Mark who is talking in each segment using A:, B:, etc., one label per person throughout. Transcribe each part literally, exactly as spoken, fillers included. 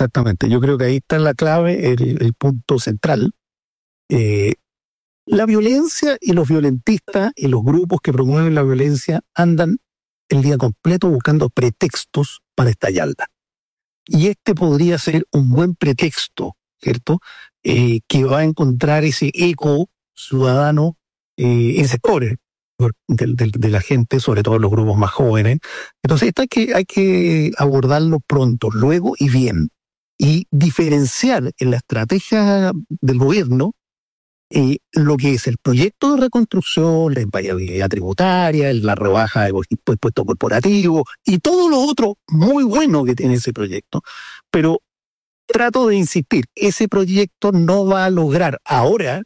A: Exactamente. Yo creo que ahí está la clave, el, el punto central. Eh, la violencia y los violentistas y los grupos que promueven la violencia andan el día completo buscando pretextos para estallarla. Y este podría ser un buen pretexto, ¿cierto? Eh, que va a encontrar ese eco ciudadano eh, en sectores de, de, de la gente, sobre todo los grupos más jóvenes. Entonces esto hay que, hay que abordarlo pronto, luego y bien. Y diferenciar en la estrategia del gobierno eh, lo que es el proyecto de reconstrucción, la empleabilidad tributaria, la rebaja de impuestos corporativos y todo lo otro muy bueno que tiene ese proyecto. Pero trato de insistir, ese proyecto no va a lograr ahora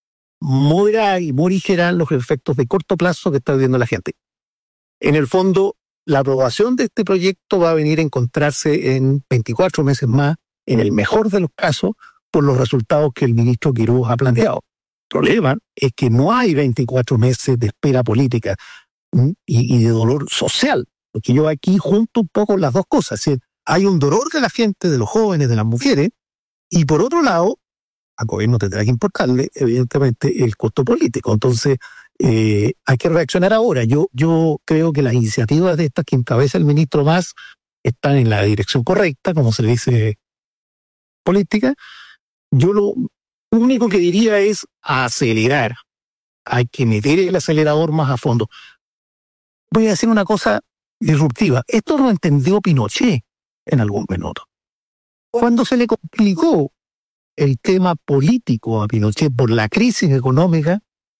A: moderar y morigerar los efectos de corto plazo que está viviendo la gente. En el fondo, la aprobación de este proyecto va a venir a encontrarse en veinticuatro meses más, en el mejor de los casos, por los resultados que el ministro Quiroga ha planteado. El problema es que no hay veinticuatro meses de espera política y, y de dolor social, porque yo aquí junto un poco las dos cosas. ¿Sí? Hay un dolor de la gente, de los jóvenes, de las mujeres, y por otro lado, al gobierno tendrá que importarle, evidentemente, el costo político. Entonces, eh, hay que reaccionar ahora. Yo, yo creo que las iniciativas de estas que encabeza el ministro Mas están en la dirección correcta, como se le dice política. Yo lo único que diría es acelerar. Hay que meter el acelerador más a fondo. Voy a decir una cosa disruptiva. Esto lo entendió Pinochet en algún minuto. Cuando se le complicó el tema político a Pinochet por la crisis económica,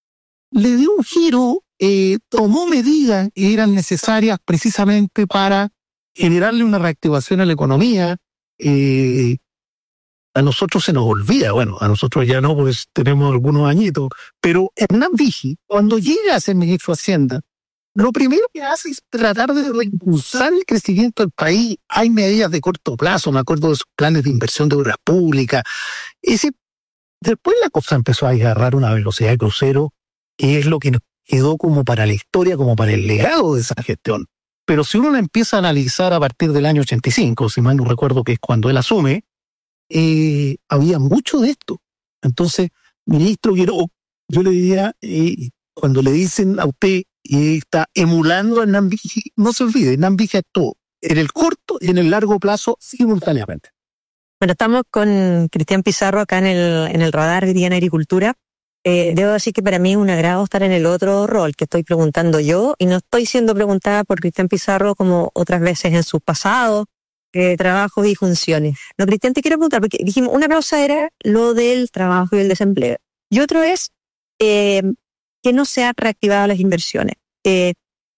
A: le dio un giro, eh, tomó medidas que eran necesarias precisamente para generarle una reactivación a la economía. Eh, a nosotros se nos olvida, bueno, a nosotros ya no, porque tenemos algunos añitos, pero Hernán Vigi, cuando llega a ser ministro de Hacienda, lo primero que hace es tratar de reimpulsar el crecimiento del país. Hay medidas de corto plazo, me acuerdo de esos planes de inversión de obras públicas. Ese, después la cosa empezó a agarrar una velocidad de crucero, que es lo que nos quedó como para la historia, como para el legado de esa gestión. Pero si uno la empieza a analizar a partir del año ochenta y cinco, si mal no recuerdo que es cuando él asume, eh, había mucho de esto. Entonces, ministro Quiroga, yo le diría, eh, cuando le dicen a usted y está emulando a Hernán Vigi, no se olvide, Hernán Vigi actuó en el corto y en el largo plazo simultáneamente.
B: Bueno, estamos con Cristian Pizarro acá en el, en el radar de Día en Agricultura. Eh, debo decir que para mí es un agrado estar en el otro rol que estoy preguntando yo, y no estoy siendo preguntada por Cristian Pizarro como otras veces en sus pasados eh, trabajos y funciones. No, Cristian, te quiero preguntar, porque dijimos, una cosa era lo del trabajo y el desempleo, y otro es eh, que no se han reactivado las inversiones. Eh,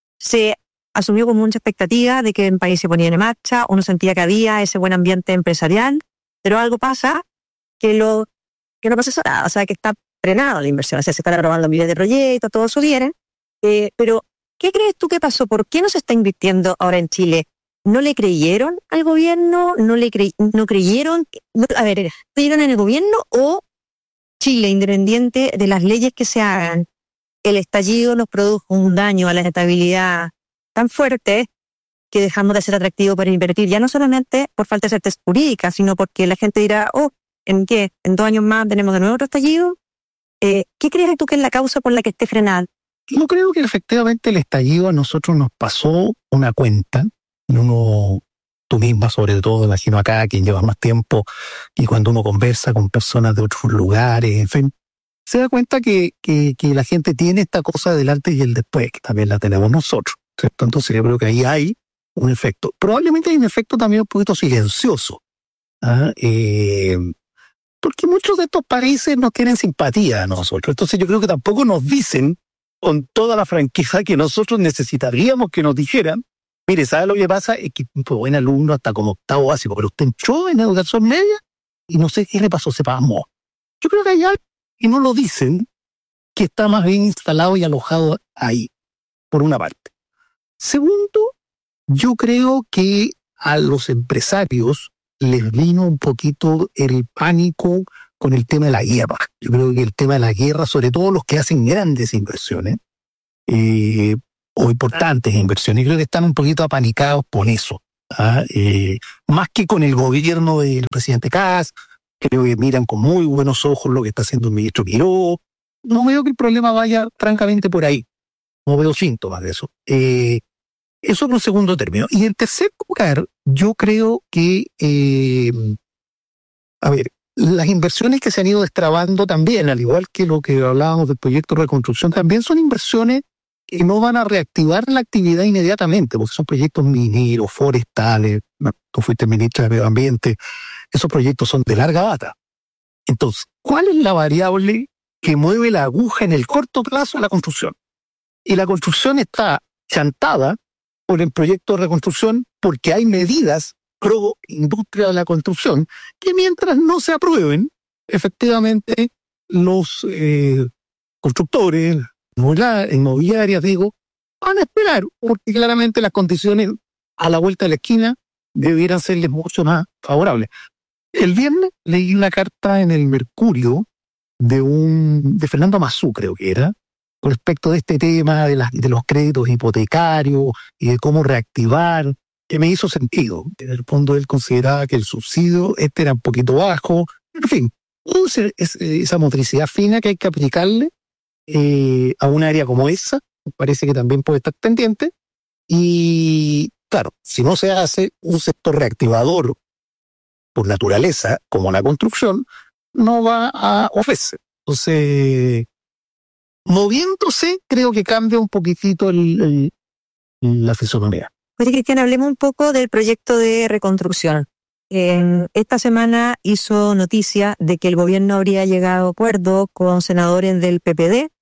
B: se asumió con mucha expectativa de que el país se ponía en marcha, uno sentía que había ese buen ambiente empresarial, pero algo pasa que, lo, que no pasa eso nada, o sea, que está frenado la inversión, o sea, se están aprobando miles de proyectos, todo eso viene, eh, pero ¿qué crees tú que pasó? ¿Por qué no se está invirtiendo ahora en Chile? ¿No le creyeron al gobierno? ¿No le cre- no creyeron? No, a ver, ¿creyeron en el gobierno o Chile, independiente de las leyes que se hagan, el estallido nos produjo un daño a la estabilidad tan fuerte que dejamos de ser atractivos para invertir, ya no solamente por falta de certeza jurídica, sino porque la gente dirá, oh, ¿en qué? ¿En dos años más tenemos de nuevo otro estallido? Eh, ¿Qué crees tú que es la causa por la que esté frenado?
A: Yo creo que efectivamente el estallido a nosotros nos pasó una cuenta, uno, tú misma sobre todo, imagino acá, quien lleva más tiempo, y cuando uno conversa con personas de otros lugares, en fin, se da cuenta que, que, que la gente tiene esta cosa del antes y el después, que también la tenemos nosotros, ¿cierto? Entonces yo creo que ahí hay un efecto. Probablemente hay un efecto también un poquito silencioso, ¿ah? Eh, porque muchos de estos países nos tienen simpatía a nosotros. Entonces yo creo que tampoco nos dicen con toda la franqueza que nosotros necesitaríamos que nos dijeran, mire, ¿sabe lo que pasa? Es que fue buen alumno hasta como octavo básico, pero usted entró en educación media y no sé qué le pasó, se pasmó. Yo creo que hay algo y no lo dicen, que está más bien instalado y alojado ahí, por una parte. Segundo, yo creo que a los empresarios les vino un poquito el pánico con el tema de la guerra. Yo creo que el tema de la guerra, sobre todo los que hacen grandes inversiones, eh, o importantes inversiones, creo que están un poquito apanicados por eso. ¿ah? Eh, más que con el gobierno del presidente Kast, creo que miran con muy buenos ojos lo que está haciendo el ministro Quiró. No veo que el problema vaya francamente por ahí. No veo síntomas de eso. Eh, eso en un segundo término. Y en tercer lugar, yo creo que, eh, a ver, las inversiones que se han ido destrabando también, al igual que lo que hablábamos del proyecto de reconstrucción, también son inversiones que no van a reactivar la actividad inmediatamente, porque son proyectos mineros, forestales. Tú fuiste ministra de Medio Ambiente. Esos proyectos son de larga data. Entonces, ¿cuál es la variable que mueve la aguja en el corto plazo en la construcción? Y la construcción está chantada por el proyecto de reconstrucción porque hay medidas pro industria de la construcción que mientras no se aprueben, efectivamente los eh, constructores, inmobiliarias, digo, van a esperar, porque claramente las condiciones a la vuelta de la esquina debieran serles mucho más favorables. El viernes leí una carta en el Mercurio de un de Fernando Mazú, creo que era, con respecto de este tema de, las, de los créditos hipotecarios y de cómo reactivar, que me hizo sentido. En el fondo él consideraba que el subsidio este era un poquito bajo. En fin, use esa motricidad fina que hay que aplicarle eh, a un área como esa. Me parece que también puede estar pendiente. Y claro, si no se hace un sector reactivador por naturaleza, como la construcción, no va a ofrecer. Entonces, moviéndose, creo que cambia un poquitito el, el, la fisonomía.
B: Oye, Cristian, hablemos un poco del proyecto de reconstrucción. Eh, esta semana hizo noticia de que el gobierno habría llegado a acuerdo con senadores del P P D.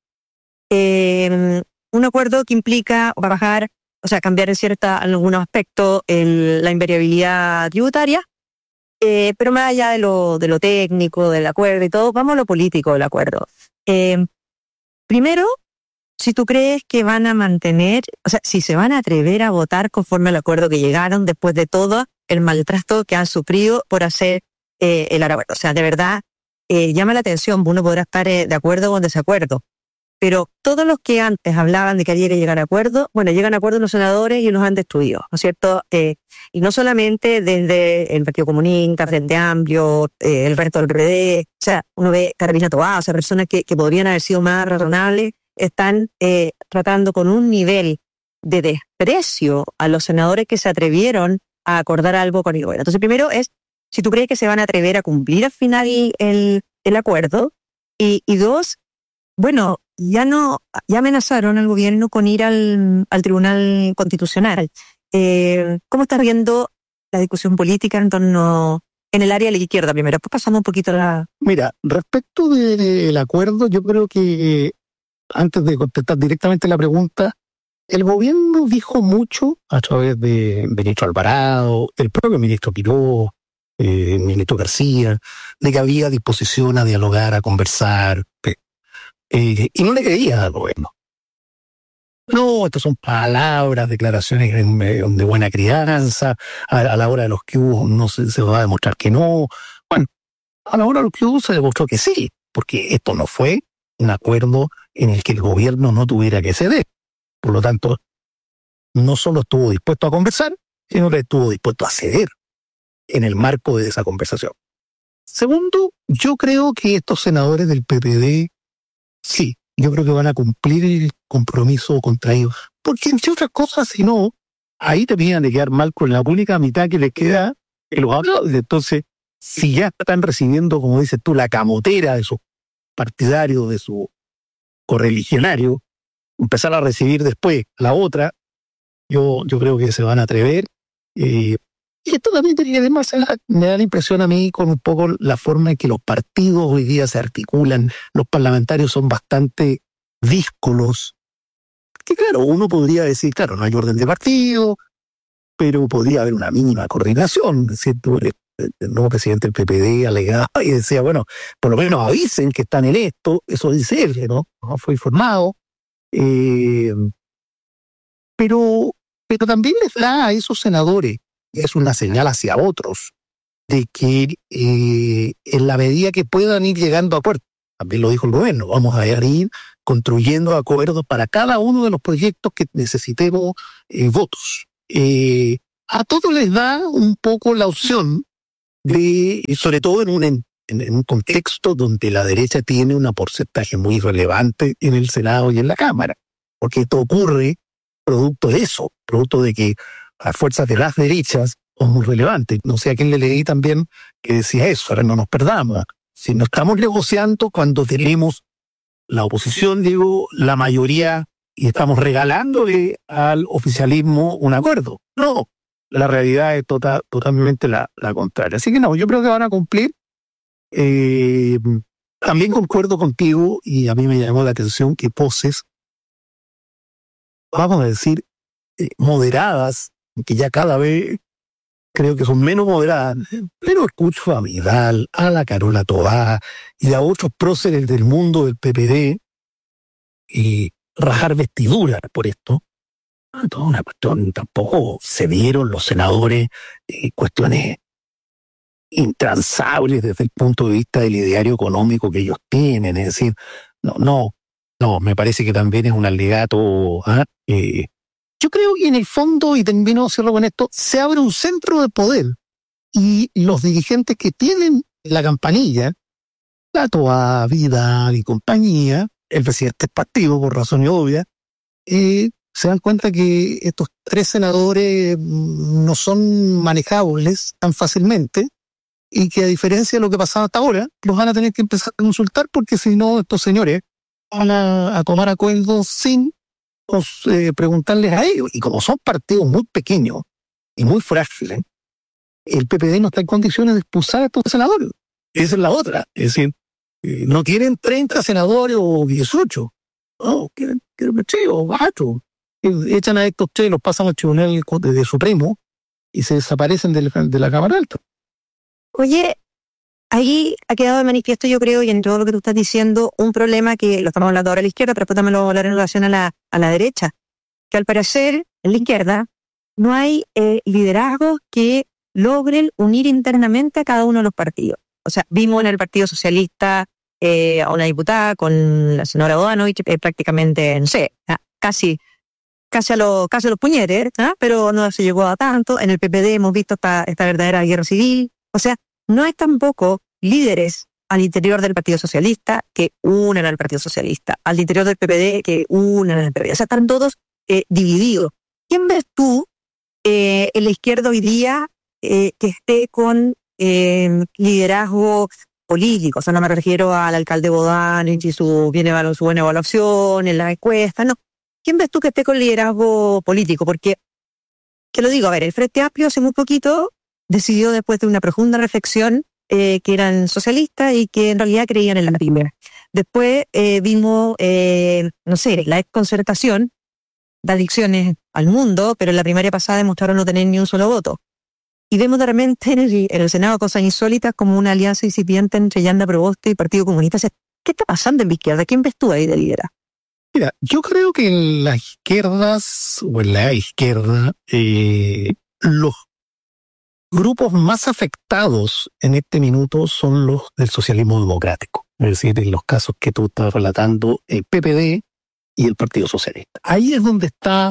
B: Eh, un acuerdo que implica bajar, o sea, cambiar en cierta, en algunos aspectos el, la invariabilidad tributaria. Eh, pero más allá de lo, de lo técnico, del acuerdo y todo, vamos a lo político del acuerdo. Eh, primero, si tú crees que van a mantener, o sea, si se van a atrever a votar conforme al acuerdo que llegaron después de todo el maltrato que han sufrido por hacer eh, el acuerdo. O sea, de verdad, eh, llama la atención, uno podrá estar eh, de acuerdo o en desacuerdo, pero todos los que antes hablaban de que había que llegar a acuerdo, bueno, llegan a acuerdo los senadores y los han destruido, ¿no es cierto? Eh, y no solamente desde el Partido Comunista, Frente Amplio, eh, el resto del P P D, o sea, uno ve Carolina Toá, o sea, personas que, que podrían haber sido más razonables, están eh, tratando con un nivel de desprecio a los senadores que se atrevieron a acordar algo con el gobierno. Entonces, primero es, si tú crees que se van a atrever a cumplir al final el, el acuerdo, y, y dos, bueno, ya no, ya amenazaron al gobierno con ir al, al Tribunal Constitucional. Eh, ¿Cómo estás viendo la discusión política en torno, en el área de la izquierda primero? Después pasamos un poquito a la...
A: Mira, respecto del acuerdo, yo creo que antes de contestar directamente la pregunta, el gobierno dijo mucho a través de ministro Alvarado, el propio ministro Quiró, eh, el ministro García, de que había disposición a dialogar, a conversar, eh, y no le creía al gobierno. No, estas son palabras, declaraciones de buena crianza, a, a la hora de los que hubo no se, se va a demostrar que no. Bueno, a la hora de los que hubo se demostró que sí, porque esto no fue un acuerdo en el que el gobierno no tuviera que ceder. Por lo tanto, no solo estuvo dispuesto a conversar, sino que estuvo dispuesto a ceder en el marco de esa conversación. Segundo, yo creo que estos senadores del P P D, sí, yo creo que van a cumplir el compromiso contraído. Porque entre otras cosas, si no, ahí te vienen a quedar mal con la única mitad que les queda en los hablados. Entonces, si ya están recibiendo, como dices tú, la camotera de sus partidarios, de sus correligionarios, empezar a recibir después la otra, yo, yo creo que se van a atrever. Eh, y esto también tiene, además, me da la impresión a mí con un poco la forma en que los partidos hoy día se articulan. Los parlamentarios son bastante díscolos. Que claro, uno podría decir, claro, no hay orden de partido, pero podría haber una mínima coordinación. ¿Cierto? El, el nuevo presidente del P P D alegaba y decía, bueno, por lo menos avisen que están en esto. Eso dice él, ¿no? No fue informado. Eh, pero, pero también les da a esos senadores, es una señal hacia otros, de que eh, en la medida que puedan ir llegando a acuerdos, también lo dijo el gobierno, vamos a ir construyendo acuerdos para cada uno de los proyectos que necesitemos eh, votos. Eh, a todos les da un poco la opción de, sobre todo en un, en, en un contexto donde la derecha tiene un porcentaje muy relevante en el Senado y en la Cámara, porque esto ocurre producto de eso, producto de que las fuerzas de las derechas son muy relevantes. No sé a quién le leí también que decía eso, ahora no nos perdamos. Si no estamos negociando cuando tenemos la oposición, digo, la mayoría, y estamos regalándole al oficialismo un acuerdo. No, la realidad es total, totalmente la, la contraria. Así que no, yo creo que van a cumplir. Eh, también concuerdo contigo, y a mí me llamó la atención que poses, vamos a decir, eh, moderadas, que ya cada vez creo que son menos moderadas, pero escucho a Vidal, a la Carola Toá y a otros próceres del mundo del P P D y rajar vestiduras por esto. Toda una cuestión, tampoco se dieron los senadores eh, cuestiones intransables desde el punto de vista del ideario económico que ellos tienen. Es decir, no, no, no, me parece que también es un alegato. ¿eh? Eh, yo creo que en el fondo, y termino cierro con esto, se abre un centro de poder y los dirigentes que tienen la campanilla, la Toa, Vidal y compañía, el presidente del partido, por razones obvias, eh, se dan cuenta que estos tres senadores no son manejables tan fácilmente y que a diferencia de lo que pasaba hasta ahora, los van a tener que empezar a consultar porque si no estos señores van a, a tomar acuerdos sin pues, eh, preguntarles a ellos. Y como son partidos muy pequeños y muy frágiles, el P P D no está en condiciones de expulsar a estos senadores. Esa es la otra. Es decir, eh, no quieren treinta senadores o dieciocho. No, quieren, quieren tres o cuatro. Echan a estos tres, los pasan al Tribunal de, de Supremo y se desaparecen de la, de la Cámara Alta.
B: Oye, ahí ha quedado de manifiesto, yo creo, y en todo lo que tú estás diciendo, un problema que lo estamos hablando ahora a la izquierda, pero después también lo vamos a hablar en relación a la, a la derecha, que al parecer, en la izquierda, no hay eh, liderazgos que logren unir internamente a cada uno de los partidos. O sea, vimos en el Partido Socialista eh, a una diputada con la señora Bodanovich, eh, prácticamente, no sé, casi... Casi a, lo, casi a los puñetes, ¿eh? Pero no se llegó a tanto. En el P P D hemos visto esta, esta verdadera guerra civil. O sea, no hay tampoco líderes al interior del Partido Socialista que unan al Partido Socialista, al interior del P P D que unan al P P D. O sea, están todos eh, divididos. ¿Quién ves tú eh, en la izquierda hoy día eh, que esté con eh, liderazgo político? O sea, no me refiero al alcalde Bodanovich y su, viene, su buena evaluación en la encuesta, no. ¿Quién ves tú que esté con liderazgo político? Porque, que lo digo, a ver, el Frente Amplio hace muy poquito decidió, después de una profunda reflexión, eh, que eran socialistas y que en realidad creían en la primera. Después eh, vimos, eh, no sé, la exconcertación de adicciones al mundo, pero en la primaria pasada demostraron no tener ni un solo voto. Y vemos de repente en el, en el Senado cosas insólitas como una alianza incipiente entre Yanda Proboste y Partido Comunista. O sea, ¿qué está pasando en la izquierda? ¿Quién ves tú ahí de liderazgo?
A: Mira, yo creo que en las izquierdas, o en la izquierda, eh, los grupos más afectados en este minuto son los del socialismo democrático. Es decir, en los casos que tú estás relatando, el P P D y el Partido Socialista. Ahí es donde está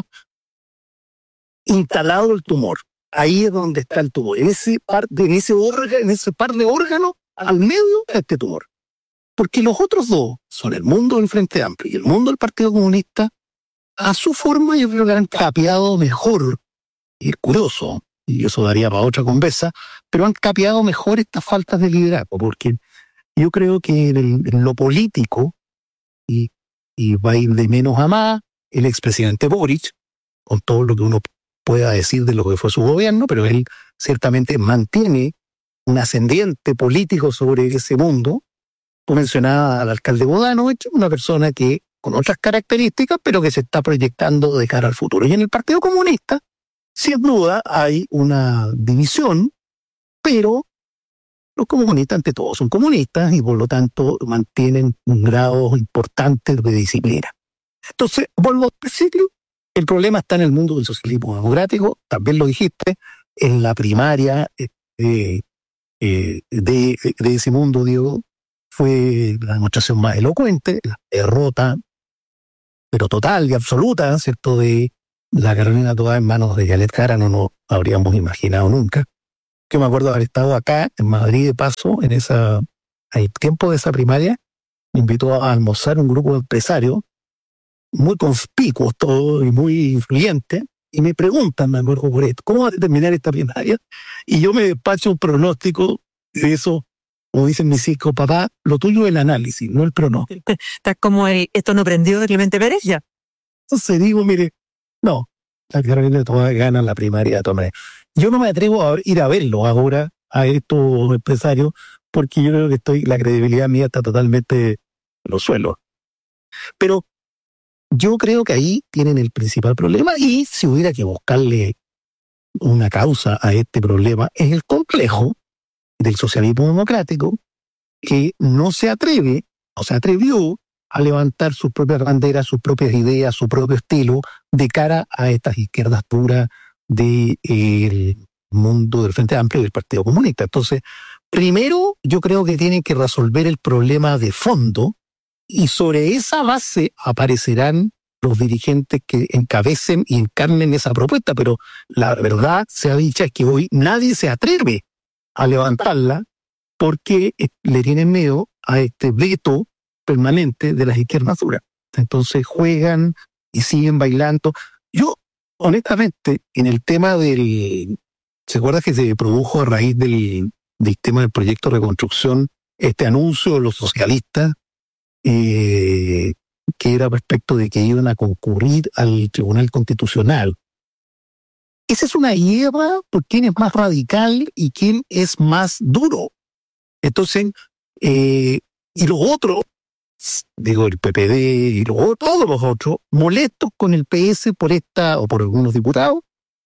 A: instalado el tumor. Ahí es donde está el tumor. En ese par, en ese órgano, en ese par de órganos, al medio está este tumor. Porque los otros dos son el mundo del Frente Amplio y el mundo del Partido Comunista, a su forma yo creo que han capeado mejor, y es curioso, y eso daría para otra conversa, pero han capeado mejor estas faltas de liderazgo, porque yo creo que en, el, en lo político, y, y va a ir de menos a más, el expresidente Boric, con todo lo que uno pueda decir de lo que fue su gobierno, pero él ciertamente mantiene un ascendiente político sobre ese mundo. Tú mencionabas al alcalde Bodanovich, una persona que con otras características, pero que se está proyectando de cara al futuro. Y en el Partido Comunista, sin duda, hay una división, pero los comunistas ante todo son comunistas y por lo tanto mantienen un grado importante de disciplina. Entonces, vuelvo al principio, el problema está en el mundo del socialismo democrático, también lo dijiste, en la primaria eh, eh, de, de ese mundo, Diego, fue la demostración más elocuente, la derrota, pero total y absoluta, ¿cierto?, de la Carolina Toá en manos de Yalet Jara, no, no, habríamos imaginado nunca. Que me acuerdo haber estado acá en Madrid de paso, en esa, hay tiempo de esa primaria, me invitó a almorzar un grupo de empresarios, muy conspicuos todos y muy influyentes, y me preguntan, me acuerdo por esto, ¿cómo va a terminar esta primaria? Y yo me despacho un pronóstico de eso, como dicen mis hijos, papá, lo tuyo es el análisis, no el pronóstico.
B: Estás como el, esto no prendió de Clemente Pérez ya.
A: Entonces digo, mire, no, la Carolina todavía gana la primaria de todas maneras. Yo no me atrevo a ir a verlo ahora, a estos empresarios, porque yo creo que estoy, la credibilidad mía está totalmente en los suelos. Pero yo creo que ahí tienen el principal problema, y si hubiera que buscarle una causa a este problema, es el complejo del socialismo democrático, que no se atreve, o se atrevió a levantar sus propias banderas, sus propias ideas, su propio estilo de cara a estas izquierdas puras del mundo del Frente Amplio y del Partido Comunista. Entonces, primero yo creo que tienen que resolver el problema de fondo, y sobre esa base aparecerán los dirigentes que encabecen y encarnen esa propuesta, pero la verdad sea dicha es que hoy nadie se atreve a levantarla porque le tienen miedo a este veto permanente de las izquierdas duras. Entonces juegan y siguen bailando. Yo, honestamente, en el tema del... ¿Se acuerda que se produjo a raíz del, del tema del proyecto de reconstrucción este anuncio de los socialistas eh, que era respecto de que iban a concurrir al Tribunal Constitucional? Esa es una guerra por quién es más radical y quién es más duro. Entonces, eh, y los otros, digo el P P D y los, todos los otros, molestos con el P S por esta, o por algunos diputados,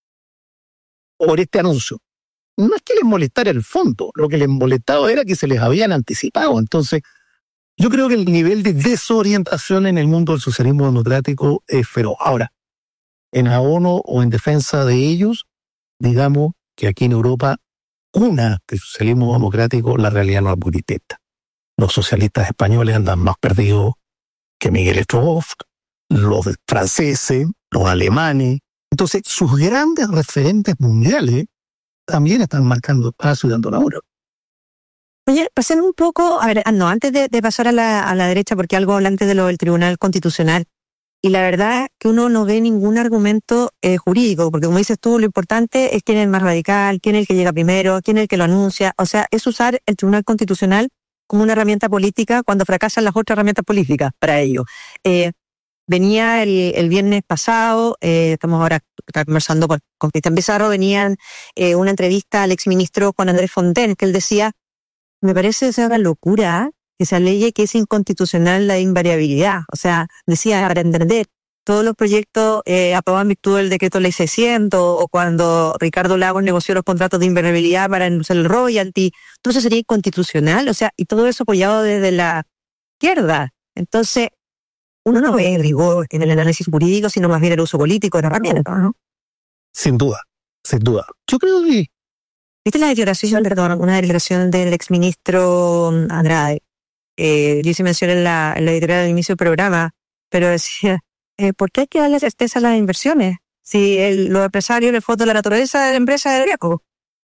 A: por este anuncio. No es que les molestara el fondo, lo que les molestaba era que se les habían anticipado. Entonces, yo creo que el nivel de desorientación en el mundo del socialismo democrático es feroz. Ahora, en abono o en defensa de ellos, digamos que aquí en Europa, una del socialismo democrático, la realidad no es muy distinta. Los socialistas españoles andan más perdidos que Miguel Strogoff, los franceses, los alemanes. Entonces, sus grandes referentes mundiales también están marcando paso y dando la hora.
B: Oye, pasen un poco, a ver, no, antes de, de pasar a la, a la derecha, porque algo habla antes de lo del Tribunal Constitucional, y la verdad que uno no ve ningún argumento eh, jurídico, porque como dices tú, lo importante es quién es el más radical, quién es el que llega primero, quién es el que lo anuncia. O sea, es usar el Tribunal Constitucional como una herramienta política cuando fracasan las otras herramientas políticas para ello. Eh, venía el, el viernes pasado, eh, estamos ahora conversando con, con Cristian Pizarro, venían eh, una entrevista al exministro Juan Andrés Fontaine, que él decía, me parece o sea, una locura que se alegue que es inconstitucional la invariabilidad. O sea, decía, para entender, todos los proyectos eh, aprobados en virtud del decreto ley seiscientos, o cuando Ricardo Lagos negoció los contratos de invariabilidad para anunciar el royalty, todo eso sería inconstitucional, o sea, y todo eso apoyado desde la izquierda. Entonces, uno no ve rigor en el análisis jurídico, sino más bien el uso político de la herramienta, ¿no?
A: Sin duda, sin duda. Yo creo que...
B: ¿Viste la declaración, perdón, una declaración del exministro Andrade? Eh, yo hice mención en la, en la editorial del inicio del programa, pero decía, eh, ¿por qué hay que darle certeza a las inversiones? Si el, los empresarios le foto la naturaleza de la empresa de riesgo.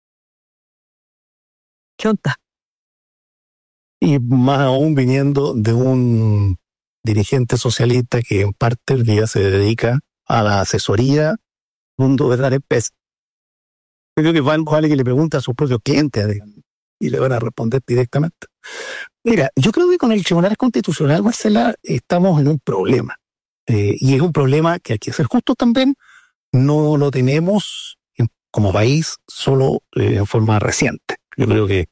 B: ¿Qué onda?
A: Y más aún viniendo de un dirigente socialista que en parte el día se dedica a la asesoría mundo de dar empresas. Yo creo que vale que le pregunte a sus propios clientes y le van a responder directamente. Mira, yo creo que con el Tribunal Constitucional, Marcela, estamos en un problema. Eh, y es un problema que hay que ser justos también. No lo tenemos en, como país solo eh, en forma reciente. Yo creo que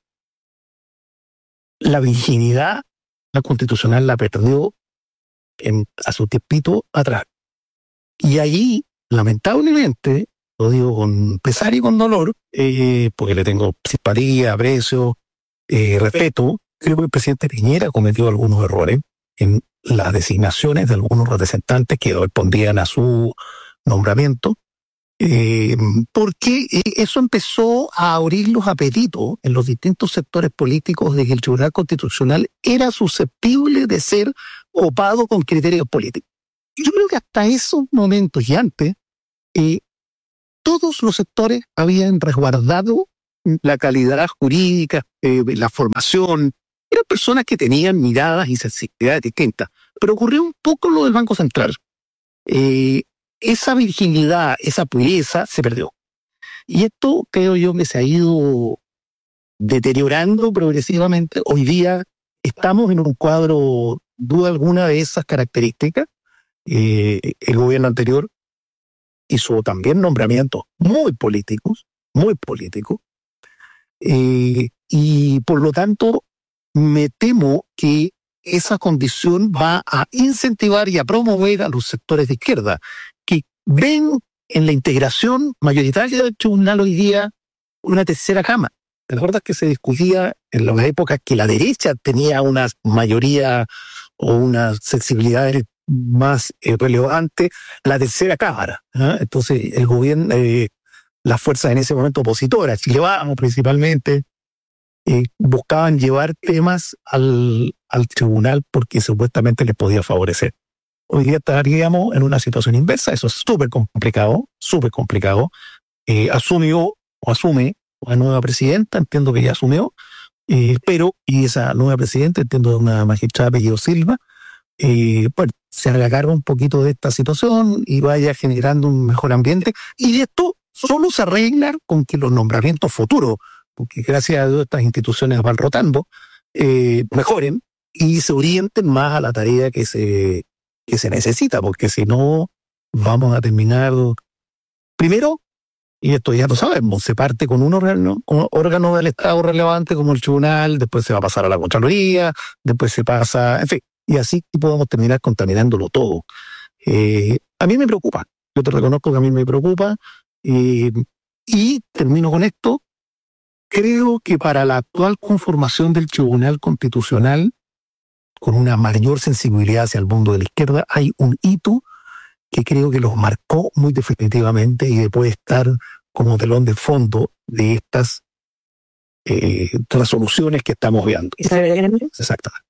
A: la virginidad, la constitucional la perdió en, a su tiempito atrás. Y allí, lamentablemente, lo digo con pesar y con dolor, eh, porque le tengo simpatía, aprecio, eh, respeto, creo que el presidente Piñera cometió algunos errores en las designaciones de algunos representantes que respondían a su nombramiento, eh, porque eso empezó a abrir los apetitos en los distintos sectores políticos de que el Tribunal Constitucional era susceptible de ser opado con criterios políticos. Yo creo que hasta esos momentos y antes, eh, todos los sectores habían resguardado la calidad jurídica, eh, la formación. Eran personas que tenían miradas y sensibilidades distintas. Pero ocurrió un poco lo del Banco Central. Eh, esa virginidad, esa pureza se perdió. Y esto creo yo que se ha ido deteriorando progresivamente. Hoy día estamos en un cuadro, duda alguna, de esas características. Eh, el gobierno anterior hizo también nombramientos muy políticos, muy políticos. Eh, y por lo tanto, me temo que esa condición va a incentivar y a promover a los sectores de izquierda, que ven en la integración mayoritaria del tribunal hoy día una tercera cama. ¿Te acuerdas que se discutía en las épocas que la derecha tenía una mayoría o unas sensibilidades más eh, relevantes? La tercera cámara, ¿eh? Entonces, el gobierno, eh, las fuerzas en ese momento opositoras, Chile Vamos principalmente, eh, buscaban llevar temas al, al tribunal porque supuestamente les podía favorecer. Hoy día estaríamos en una situación inversa. Eso es súper complicado, súper complicado. Eh, asumió o asume una nueva presidenta, entiendo que ya asumió, eh, pero, y esa nueva presidenta, entiendo de una magistrada apellido Silva, eh, bueno, se haga cargo un poquito de esta situación y vaya generando un mejor ambiente. Y esto solo se arregla con que los nombramientos futuros, porque gracias a Dios estas instituciones van rotando, eh, mejoren y se orienten más a la tarea que se que se necesita, porque si no vamos a terminar primero, y esto ya lo sabemos, se parte con un órgano, un órgano del Estado relevante como el tribunal, después se va a pasar a la Contraloría, después se pasa, en fin, y así podemos terminar contaminándolo todo. Eh, a mí me preocupa, yo te reconozco que a mí me preocupa, eh, y termino con esto. Creo que para la actual conformación del Tribunal Constitucional, con una mayor sensibilidad hacia el mundo de la izquierda, hay un hito que creo que los marcó muy definitivamente y que puede estar como telón de fondo de estas eh, resoluciones que estamos viendo. Exactamente.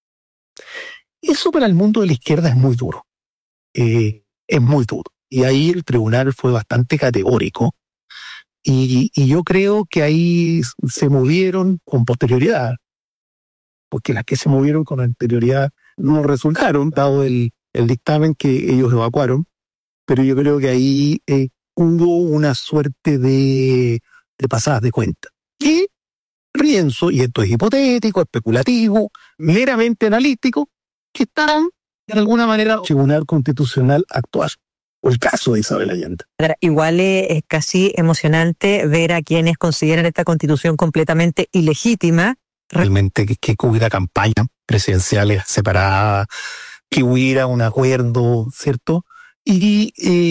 A: Eso para el mundo de la izquierda es muy duro. Eh, es muy duro. Y ahí el tribunal fue bastante categórico. Y, y yo creo que ahí se movieron con posterioridad, porque las que se movieron con anterioridad no resultaron, dado el, el dictamen que ellos evacuaron, pero yo creo que ahí eh, hubo una suerte de, de pasadas de cuenta. Y pienso, y esto es hipotético, especulativo, meramente analítico, que estarán de alguna manera el Tribunal Constitucional actual, o el caso de Isabel Allende.
B: Igual es casi emocionante ver a quienes consideran esta constitución completamente ilegítima.
A: Realmente que, que hubiera campañas presidenciales separadas, que hubiera un acuerdo, ¿cierto? Y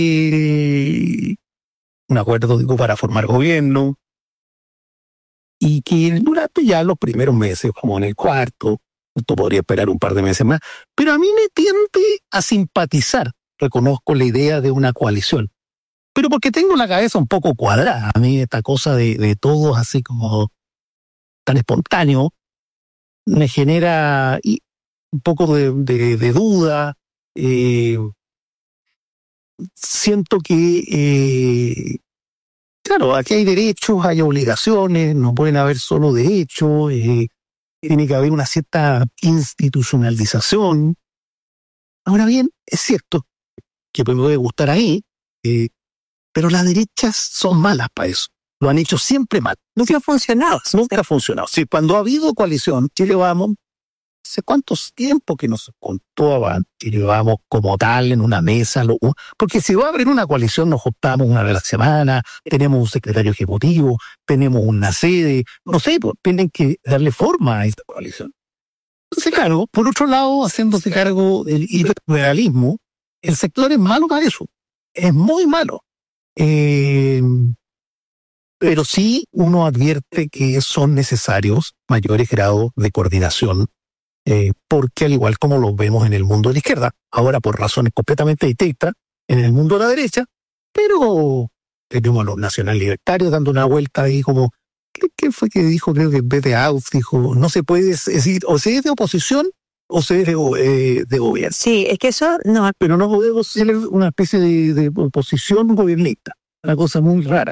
A: eh, un acuerdo, digo, para formar gobierno, y que durante ya los primeros meses, como en el cuarto, esto podría esperar un par de meses más, pero a mí me tiende a simpatizar, reconozco la idea de una coalición, pero porque tengo la cabeza un poco cuadrada. A mí esta cosa de, de todos así como tan espontáneo me genera y un poco de, de, de duda. Eh, siento que, eh, claro, aquí hay derechos, hay obligaciones, no pueden haber solo derechos, eh, tiene que haber una cierta institucionalización. Ahora bien, es cierto que me puede gustar ahí, eh, pero las derechas son malas para eso. Lo han hecho siempre mal.
B: Nunca ha funcionado.
A: Nunca ha funcionado. Sí, cuando ha habido coalición, Chile Vamos, hace cuántos tiempos que nos contó Chile Vamos como tal en una mesa, lo, porque si va a abrir una coalición nos juntamos una vez a la semana, tenemos un secretario ejecutivo, tenemos una sede, no sé, pues, tienen que darle forma a esta coalición. Entonces, claro, por otro lado, haciéndose cargo del hiperfederalismo, el sector es malo para eso. Es muy malo. Eh, pero sí uno advierte que son necesarios mayores grados de coordinación, eh, porque al igual como lo vemos en el mundo de la izquierda, ahora por razones completamente distintas, en el mundo de la derecha, pero tenemos a los nacional libertarios dando una vuelta ahí como, ¿qué, qué fue que dijo? Creo que en vez de Aus dijo, no se puede decir, o se es de oposición o se es de, eh, de gobierno.
B: Sí, es que eso no.
A: Pero no podemos ser una especie de, de oposición gobiernista. una cosa muy rara.